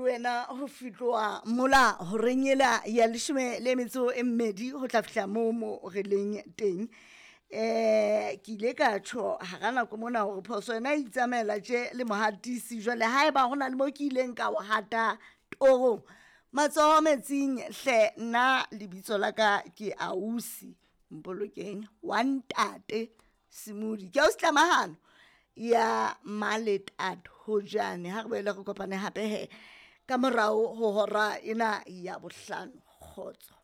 wena ho fitloa mola ho renyela ya 12 ho tla fihla mo re leng teng. Ke ile ka tjho ha gana go mona hore phoso yena itsamaela tje le mohatisi jwale haeba hona le mo ke ileng ka o hata torong matsoho metsing hle nna lebitso la ka ke Ausi Mbolokeng wa Ntate Semudi ke o setlamahano ya Maletad hojane ha re boele re kopane hape he ka morao ho hora ena ya bohlano kgotso.